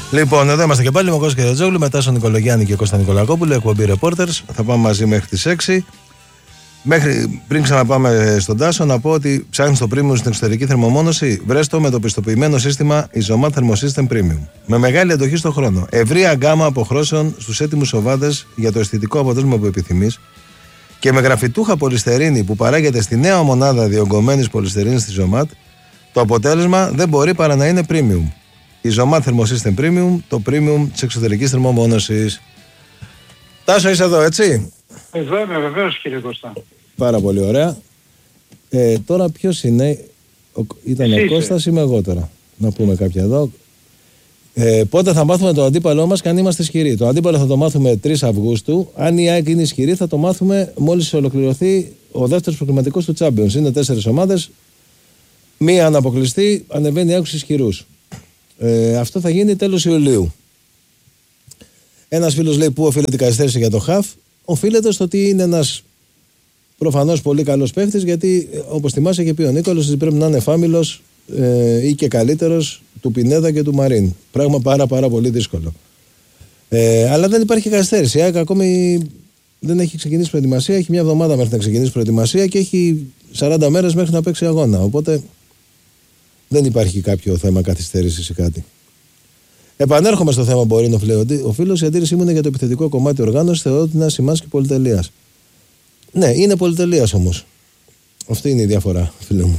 Λοιπόν, εδώ είμαστε και πάλι με Κώστα Κερατζόγλου, μετά στον Νικολογιάννη και Κώστα Νικολακόπουλο, εκπομπή Reporters. Θα πάμε μαζί μέχρι τις 6. Πριν ξαναπάμε στον Τάσο, να πω ότι ψάχνεις το Premium στην εξωτερική θερμομόνωση. Βρες το με το πιστοποιημένο σύστημα Isomat Thermosystem Premium. Με μεγάλη αντοχή στον χρόνο. Ευρεία γκάμα αποχρώσεων στους έτοιμους σοβάδες για το αισθητικό αποτέλεσμα που επιθυμείς. Και με γραφιτούχα πολυστερίνη που παράγεται στη νέα μονάδα διογκωμένης πολυστερίνης της Isomat, το αποτέλεσμα δεν μπορεί παρά να είναι Premium. Isomat Thermosystem Premium, το Premium της εξωτερικής θερμομόνωσης. Τάσο, είσαι εδώ, έτσι? Εδώ είμαι, βεβαίως, κύριε Κώστα. Πάρα πολύ ωραία. Τώρα ποιος είναι? Ήταν ο Κώστας, είμαι εγώ τώρα. Να πούμε κάποια εδώ. Πότε θα μάθουμε τον αντίπαλό μας και αν είμαστε ισχυροί? Το αντίπαλο θα το μάθουμε 3 Αυγούστου. Αν η ΑΕΚ είναι ισχυρή, θα το μάθουμε μόλις ολοκληρωθεί ο δεύτερος προκριματικός του Champions. Είναι 4 ομάδες. Μία αν αποκλειστεί, ανεβαίνει άκους ισχυρούς. Αυτό θα γίνει τέλος Ιουλίου. Ένας φίλος λέει: πού οφείλεται η καθυστέρηση για το ΧΑΦ? Οφείλεται στο ότι είναι ένας προφανώς πολύ καλός παίχτης, γιατί όπως θυμάσαι και πει ο Νίκολος, ότι πρέπει να είναι φάμιλος ή και καλύτερος του Πινέδα και του Μαρίν. Πράγμα πάρα πολύ δύσκολο. Αλλά δεν υπάρχει καθυστέρηση. Ακόμη δεν έχει ξεκινήσει προετοιμασία. Έχει μια εβδομάδα μέχρι να ξεκινήσει προετοιμασία και έχει 40 μέρες μέχρι να παίξει αγώνα. Οπότε δεν υπάρχει κάποιο θέμα καθυστέρησης ή κάτι. Επανέρχομαι στο θέμα Μπορίνοφ, λέει ο φίλος. Η αντίρρησή μου είναι για το επιθετικό κομμάτι οργάνωση. Θεωρώ ότι είναι ένα σημάδι πολυτελείας. Ναι, είναι πολυτελείας όμως. Αυτή είναι η διαφορά, φίλε μου.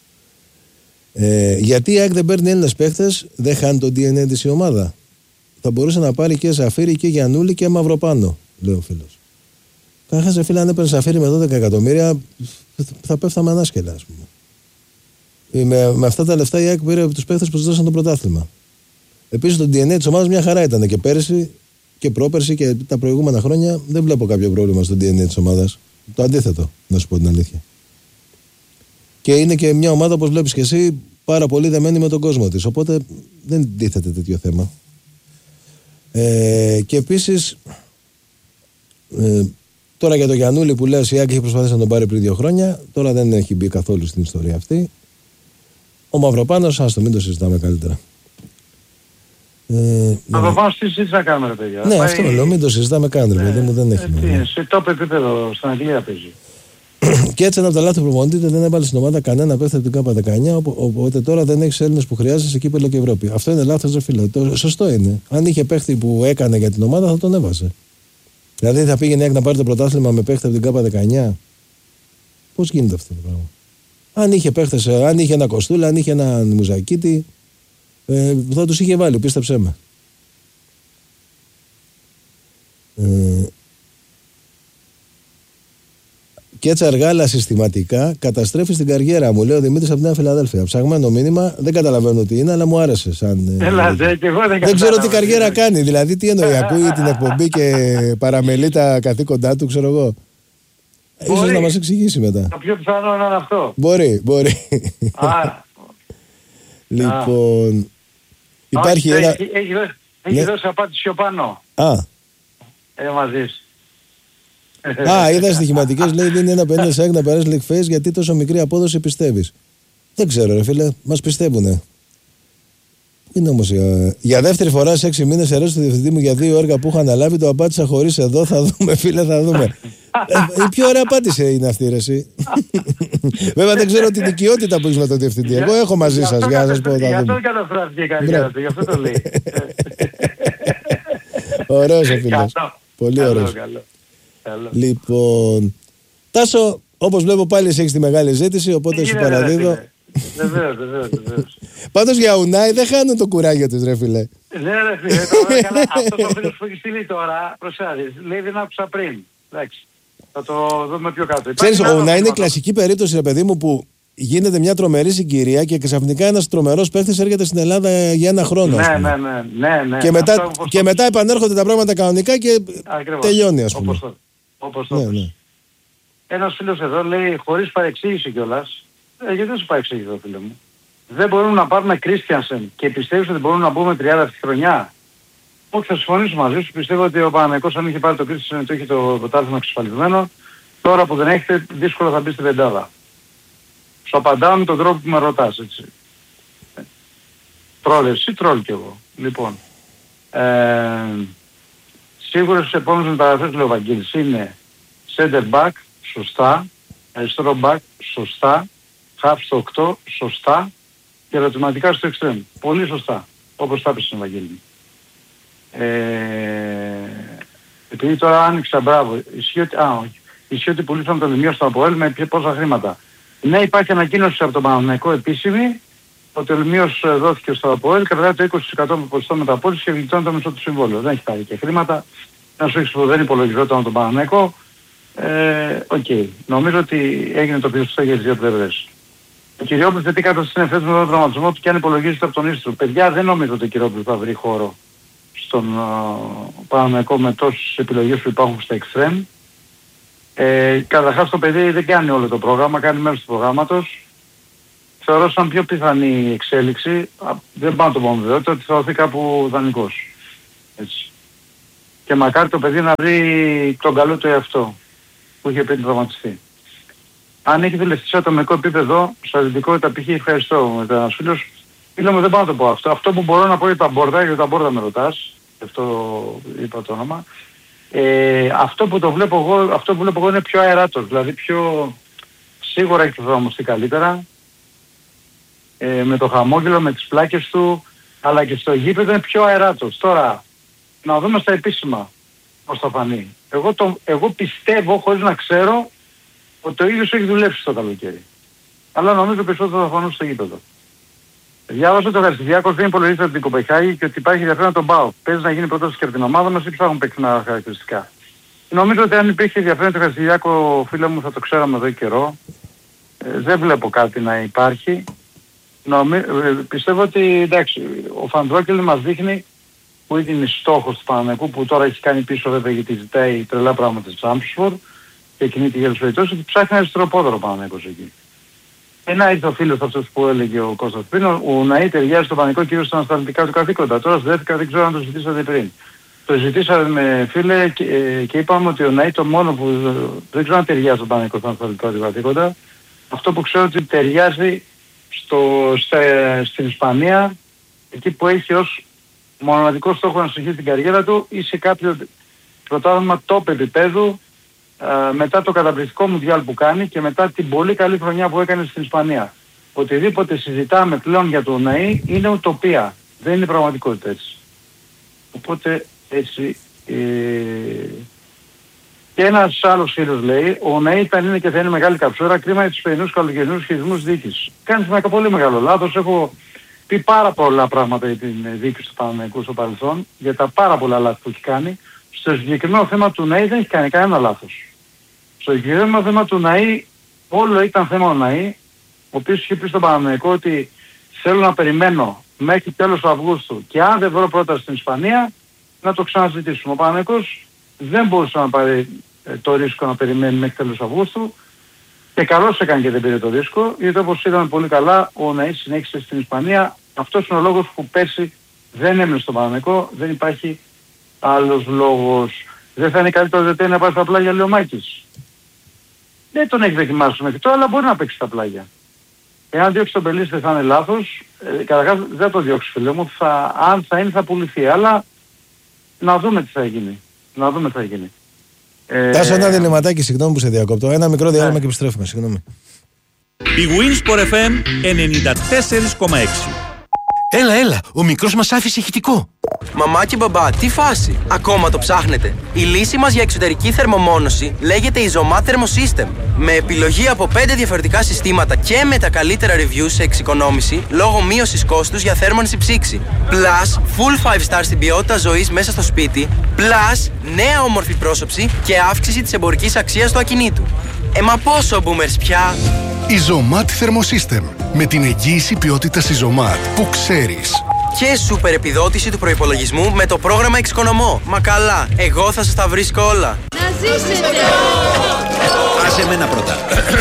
Γιατί η ΑΕΚ δεν παίρνει Έλληνες παίχτες, δεν χάνει το DNA της η ομάδα? Θα μπορούσε να πάρει και Ζαφύρι και Γιαννούλη και Μαυροπάνο, λέει ο φίλος. Κάχασε, φίλε, αν έπαιρνε Ζαφύρι με 12 εκατομμύρια, θα πέφταμε ανάσκελα, ας πούμε. Με αυτά τα λεφτά η ΑΕΚ πήρε τους παίχτες που τους δώσαν το πρωτάθλημα. Επίσης το DNA της ομάδας μια χαρά ήταν και πέρυσι και πρόπερσι και τα προηγούμενα χρόνια. Δεν βλέπω κάποιο πρόβλημα στο DNA της ομάδας. Το αντίθετο, να σου πω την αλήθεια. Και είναι και μια ομάδα, όπως βλέπεις και εσύ, πάρα πολύ δεμένη με τον κόσμο της. Οπότε δεν τίθεται τέτοιο θέμα. Και επίσης, τώρα για το Γιαννούλη που λες, η ΑΕΚ είχε προσπαθήσει να τον πάρει πριν 2 χρόνια. Τώρα δεν έχει μπει καθόλου στην ιστορία αυτή. Ο Μαυροπάνος, άστο, μην το συζητάμε καλύτερα. Θα το πάω στη συζήτηση να κάνουμε, ρε παιδιά. Ναι, αυτό λέω, μην το συζητάμε καν, ρε παιδί μου, δεν έχει νόημα. Σε top επίπεδο, στην Αγγλία παίζει. Και έτσι ένα από τα λάθη προπονητή δεν έβαλε στην ομάδα κανένα παίχτη από την ΚΑΠΑ 19, οπότε τώρα δεν έχει Έλληνες που χρειάζεσαι σε κύπελλο και Ευρώπη. Αυτό είναι λάθος, ρε φίλε. Το σωστό είναι. Αν είχε παίχτη που έκανε για την ομάδα, θα τον έβαζε. Δηλαδή θα πήγαινε να πάρει το πρωτάθλημα με παίχτη από την ΚΑΠΑ 19. Πώς γίνεται αυτό το πράγμα? Αν είχε παίχτες, αν είχε ένα Κοστούλα, αν είχε ένα Μουζακίτη, θα τους είχε βάλει, πίστεψέ με. Και έτσι αργά αλλά συστηματικά καταστρέφει την καριέρα μου, λέει ο Δημήτρης από την Νέα Φιλαδέλφια. Ψαγμένο μήνυμα, δεν καταλαβαίνω τι είναι, αλλά μου άρεσε. Δεν ξέρω τι καριέρα κάνει. Δηλαδή, τι εννοεί, ακούει την εκπομπή και παραμελεί τα καθήκοντά του, ξέρω εγώ. Ίσως να μας εξηγήσει μετά. Το πιο πιθανό είναι αυτό. Μπορεί. Λοιπόν. Υπάρχει ένα. Έχει δώσει απάντηση ο Πάνο. Μαζίς. Είδα στοιχηματικές, λέει είναι ένα 50% να περάσει League Phase, γιατί τόσο μικρή απόδοση πιστεύεις? Δεν ξέρω, ρε φίλε, μας πιστεύουνε. Είναι όμως για δεύτερη φορά σε 6 μήνες ερώτηση του διευθυντή μου για 2 έργα που είχα αναλάβει, το απάντησα χωρίς εδώ, θα δούμε, φίλε, θα δούμε. Η πιο ωραία απάντηση είναι αυτή, ρε εσύ. Βέβαια δεν ξέρω την οικειότητα που έχεις με τον διευθυντή. Εγώ έχω μαζί σας, για να σας πω. Γι' αυτό καταστράφηκε η καριέρα του, γι' αυτό το λέει. Ωραίος ο φίλος. Πολύ ωραίος. Λοιπόν, Τάσο, όπως βλέπω πάλι εσύ έχεις τη μεγάλη ζήτηση, οπότε σου παραδίδω. Βεβαίως. Πάντως για Ουνάι δεν χάνουν το κουράγιο τους, ρε φίλε. Ναι, ρε φίλε, αυτό το φίλο που έχει στείλει τώρα, προσάδεις, λέει δεν άκουσα πριν. Εντάξει, θα το δούμε πιο κάτω. Ξέρεις, ο Ουνάι είναι η κλασική περίπτωση, ρε παιδί μου, που γίνεται μια τρομερή συγκυρία και ξαφνικά ένας τρομερός παίχτης έρχεται στην Ελλάδα για 1 χρόνο. Ναι. Και μετά επανέρχονται τα πράγματα κανονικά και τελειώνει, ας πούμε. Όπως το πες. Ένας φίλος εδώ λέει, χωρίς παρεξήγηση κιόλας, γιατί δεν σου παρεξήγησε, φίλε μου. Δεν μπορούμε να πάρουμε Κρίστιανσεν και πιστεύεις ότι μπορούμε να μπούμε 30 αυτή τη χρονιά? Όχι, θα συμφωνήσω μαζί σου. Πιστεύω ότι ο Παναμαϊκός αν είχε πάρει το Κρίστιανσεν το είχε το πρωτάθλημα εξασφαλισμένο. Τώρα που δεν έχετε, δύσκολα θα μπει στην πεντάδα. Σου απαντάω με τον τρόπο που με ρωτάς, έτσι. Τρόλ εσύ, τρόλ κι εγώ. Λοιπόν, Σίγουρα στους επόμενους μεταγραφές του Βαγγέλης είναι center back, σωστά, αριστερό back, σωστά, half στο 8, σωστά και ερωτηματικά στο extreme. Πολύ σωστά, όπως τα έπαιξε στον Βαγγέλη. Επειδή τώρα άνοιξα, μπράβο, ισχύει ότι πουλήσαμε το Λιμιό στο ΑΠΟΕΛ με πόσα χρήματα. Ναι, υπάρχει ανακοίνωση από τον Παναθηναϊκό επίσημη ότι ο Λιμιός δόθηκε στο ΑΠΟΕΛ, κρατάει το 20% ποσοστό μεταπόλησης και γλιτώνει το μισό του συμβόλαιο. Δεν έχει πάρει και χρήματα. Να σου που δεν υπολογιζόταν τον Παναθηναϊκό. Νομίζω ότι έγινε το πιο σωστό για τις δύο πλευρές. Ο Κυριόπουλος γιατί καταστήνει φέτος με τον τραυματισμό του και αν υπολογίζεται από τον Ίστρο. Παιδιά, δεν νομίζω ότι ο Κυριόπουλος θα βρει χώρο στον Παναθηναϊκό με τόσες επιλογές που υπάρχουν στα εξτρέμ. Καταρχάς το παιδί δεν κάνει όλο το πρόγραμμα, κάνει μέρος του προγράμματος. Θεωρώ σαν πιο πιθανή εξέλιξη, δεν πάω να το πω με βεβαιότητα, ότι θα δοθεί κάπου δανεικός. Έτσι. Και μακάρι το παιδί να βρει τον καλό του εαυτό που είχε πριν τραυματιστεί. Αν έχει δουλευτεί σε ατομικό επίπεδο, στα δυτικότητα π.χ. ευχαριστώ με ένας φίλος, φίλο μου δεν πάω να το πω αυτό. Αυτό που μπορώ να πω για τα μπόρδα, γιατί τα μπόρδα με ρωτάς, αυτό είπα το όνομα, αυτό που βλέπω εγώ είναι πιο αεράτος, δηλαδή πιο σίγουρα έχει προσαρμοστεί καλύτερα, με το χαμόγελο, με τις πλάκες του, αλλά και στο γήπεδο είναι πιο αεράτος. Τώρα, να δούμε στα επίσημα πώς θα φανεί. Εγώ πιστεύω, χωρίς να ξέρω, ότι το ίδιος έχει δουλέψει στο καλοκαίρι. Αλλά νομίζω περισσότερο θα φανούν στο γήπεδο. Διάβασα το Γαρσιδιάκος δεν υπολογίζεται από την Κοπεχάγη και ότι υπάρχει ενδιαφέρον τον ΠΑΟΚ. Παίζει να γίνει πρόταση και από την ομάδα μας ή ψάχνουν παίξινα χαρακτηριστικά. Νομίζω ότι αν υπήρχε ενδιαφέρον το Γαρσιδιάκο, φίλε μου, θα το ξέραμε εδώ καιρό. Δεν βλέπω κάτι να υπάρχει. Πιστεύω ότι εντάξει, ο Φαντρόκελ μας δείχνει που είναι στόχος του Παναθηναϊκού, που τώρα έχει κάνει πίσω βέβαια γιατί ζητάει τρελά πράγματα της Άμπσφορντ και κινείται για τους περιπτώσεις, ότι ψάχνει αριστεροπόδαρο ο Παναθηναϊκός εκεί. Ένα ήρθε ο φίλος αυτός που έλεγε ο Κώστας πριν, ο Ναΐ ταιριάζει στο Παναθηναϊκό κυρίως στα ανασταλτικά του καθήκοντα. Τώρα σδέθηκα, δεν ξέρω αν το ζητήσατε πριν. Το ζητήσαμε φίλε και είπαμε ότι ο Ναΐ το μόνο που δεν ξέρω αν ταιριάζει στο Παναθηναϊκό στα ανασταλτικά του καθήκοντα, αυτό που ξέρω ότι ταιριάζει στην Ισπανία, εκεί που έχει ως μοναδικό στόχο να συνεχίσει την καριέρα του ή σε κάποιο πρωτάθλημα top επίπεδου, μετά το καταπληκτικό μουντιάλ που κάνει και μετά την πολύ καλή χρονιά που έκανε στην Ισπανία. Οτιδήποτε συζητάμε πλέον για τον Ναΐ είναι ουτοπία. Δεν είναι πραγματικότητα έτσι. Οπότε έτσι... Και ένας άλλος φίλος λέει, ο Ναΐ είναι και θα είναι μεγάλη καψούρα, κρίμα για τους περινούς καλοκαιρινούς χειρισμούς διοίκησης. Κάνεις ένα πολύ μεγάλο λάθος. Έχω πει πάρα πολλά πράγματα για την διοίκηση του Παναθηναϊκού στο παρελθόν, για τα πάρα πολλά λάθη που έχει κάνει. Στο συγκεκριμένο θέμα του Ναΐ δεν έχει κάνει κανένα λάθος. Στο συγκεκριμένο θέμα του Ναΐ, όλο ήταν θέμα ο Ναΐ, ο οποίος είχε πει στον Παναθηναϊκό ότι θέλω να περιμένω μέχρι τέλος Αυγούστου και αν δεν βρω πρόταση στην Ισπανία, να το ξαναζητήσουμε. Ο Παναθηναϊκός δεν μπορούσε να πάρει το ρίσκο να περιμένει μέχρι τέλος Αυγούστου και καλώς έκανε και δεν πήρε το ρίσκο, γιατί όπως είδαμε πολύ καλά ο Ναΐ συνέχισε στην Ισπανία. Αυτός είναι ο λόγος που πέρσι δεν έμεινε στον Παναθηναϊκό, δεν υπάρχει άλλος λόγος. Δεν θα είναι καλύτερο δεν να πάει στα πλάγια, λέει ο Μάκης. Δεν τον έχει δοκιμάσει μέχρι τώρα, αλλά μπορεί να παίξει στα πλάγια. Εάν διώξει τον Πελίστη θα είναι λάθος. Καταρχάς δεν το διώξει φίλε μου, αν θα είναι θα πουληθεί, αλλά να δούμε τι θα γίνει. Τάσο, ένα διλημματάκι, συγγνώμη που σε διακόπτω. Ένα μικρό διάλειμμα και επιστρέφουμε, συγγνώμη. Η Winsport FM 94,6. Έλα, ο μικρός μας άφησε ηχητικό. Μαμά και μπαμπά, τι φάση, ακόμα το ψάχνετε? Η λύση μας για εξωτερική θερμομόνωση λέγεται Isomat Thermosystem. Με επιλογή από 5 διαφορετικά συστήματα και με τα καλύτερα reviews σε εξοικονόμηση λόγω μείωσης κόστους για θέρμανση ψήξη. Plus, full 5 stars στην ποιότητα ζωής μέσα στο σπίτι. Plus, νέα όμορφη πρόσωψη και αύξηση της εμπορικής αξίας του ακινήτου. Μα πόσο boomers πια! Isomat Thermosystem. Με την εγγύηση ποιότητας Isomat που ξέρεις. Και σούπερ επιδότηση του προϋπολογισμού με το πρόγραμμα Εξοικονομώ. Μα καλά, εγώ θα σας τα βρίσκω όλα. Να ζήσετε! Άσε εμένα πρώτα.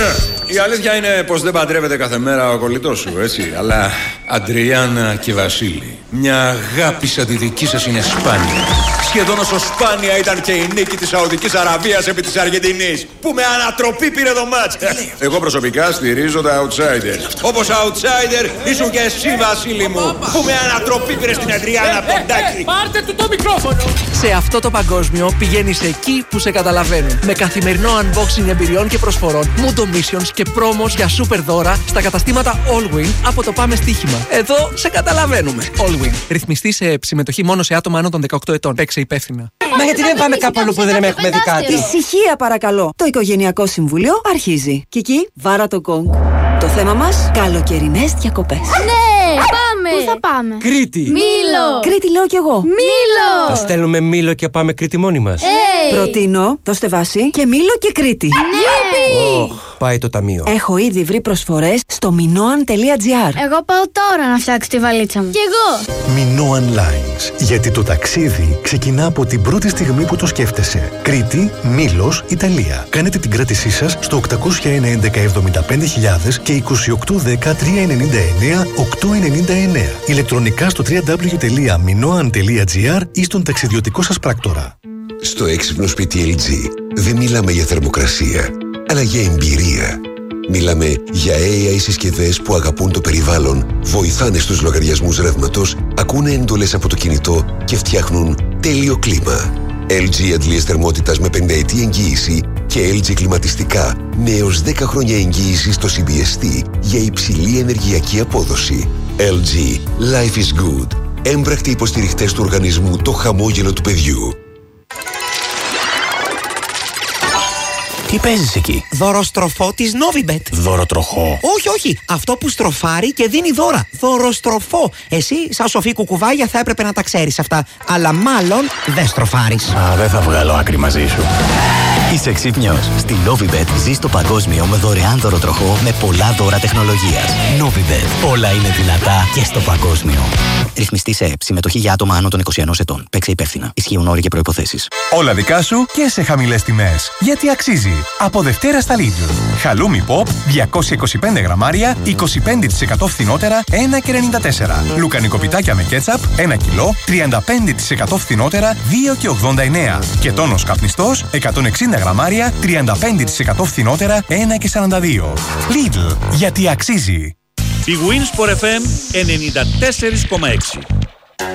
Η αλήθεια είναι πως δεν παντρεύεται κάθε μέρα ο κολλητός σου, έτσι. Αλλά Αντριάννα και Βασίλη, μια αγάπη σαν τη δική σας είναι σπάνια. Σχεδόν όσο σπάνια ήταν και η νίκη της Σαουδικής Αραβίας επί της Αργεντινής, που με ανατροπή πήρε το μάτς. Εγώ προσωπικά στηρίζω τα outsiders. Όπως outsider ήσουν και εσύ, Βασίλη μου, που με ανατροπή πήρε στην Αντριάννα από τον Τάκη. Πάρτε του το μικρόφωνο. Σε αυτό το παγκόσμιο πηγαίνεις εκεί που σε καταλαβαίνουν. Με καθημερινό unboxing εμπειριών και προσφορών, Mundo Missions και promos για super δώρα στα καταστήματα Allwin από το Πάμε Στοίχημα. Εδώ σε καταλαβαίνουμε. Allwin. Ρυθμιστή σε συμμετοχή μόνο σε άτομα άνω των 18 ετών. Παίξε υπεύθυνα. Μα γιατί δεν πάμε κάπου αλλού που δεν έχουμε δει κάτι? Ησυχία παρακαλώ. Το Οικογενειακό Συμβούλιο αρχίζει. Κική, βάρα το γκονγκ. Το θέμα μας, καλοκαιρινές διακοπές. Ναι, πάμε! Πού θα πάμε? Κρήτη! Μήλο! Κρήτη λέω κι εγώ. Μήλο! Θα στέλνουμε Μήλο και πάμε Κρήτη μόνοι μας. Προτείνω, δώστε βάση και Μήλο και Κρήτη. Ναι! Πάει το ταμείο. Έχω ήδη βρει προσφορές στο minoan.gr. Εγώ πάω τώρα να φτιάξω τη βαλίτσα μου. Κι εγώ! Minoan Lines. Γιατί το ταξίδι ξεκινά από την πρώτη στιγμή που το σκέφτεσαι. Κρήτη, Μήλος, Ιταλία. Κάνετε την κράτησή σας στο 801 11 και 2810 399 899. Ηλεκτρονικά στο www.minoan.gr ή στον ταξιδιωτικό σας πράκτορα. Στο έξυπνο σπίτι LG δεν μιλάμε για θερμοκρασία, αλλά για εμπειρία. Μιλάμε για AI συσκευές που αγαπούν το περιβάλλον, βοηθάνε στους λογαριασμούς ρεύματος, ακούνε εντολές από το κινητό και φτιάχνουν τέλειο κλίμα. LG αντλίες θερμότητας με 5 ετή εγγύηση και LG κλιματιστικά με έως 10 χρόνια εγγύηση στο CBST για υψηλή ενεργειακή απόδοση. LG. Life is good. Έμπρακτοι υποστηριχτές του οργανισμού Το Χαμόγελο του Παιδιού. Τι παίζεις εκεί? Δωροστροφό της Novibet. Δωροτροχό? Όχι, όχι. Αυτό που στροφάρει και δίνει δώρα. Δωροστροφό. Εσύ, σαν σοφή κουκουβάγια, θα έπρεπε να τα ξέρεις αυτά. Αλλά μάλλον δεν στροφάρεις. Δεν θα βγάλω άκρη μαζί σου. Είσαι ξύπνιος. Στη Novibet ζεις το παγκόσμιο με δωρεάν δωροτροχό με πολλά δώρα τεχνολογίας. Novibet. Όλα είναι δυνατά και στο παγκόσμιο. Ρυθμιστή σε ΕΠ. Συμμετοχή για άτομα άνω των 21 ετών. Παίξε υπεύθυνα. Ισχύουν όροι και προϋποθέσεις. Όλα δικά σου και σε χαμηλές τιμές. Γιατί αξίζει. Από Δευτέρα στα Lidl. Χαλούμι Pop 225 γραμμάρια 25% φθηνότερα 1,94. Λουκανικοπιτάκια με κέτσαπ 1 κιλό 35% φθηνότερα 2,89. Και τόνος καπνιστός 160 γραμμάρια 35% φθηνότερα 1,42. Lidl. Γιατί αξίζει. Η Wins for FM 94,6.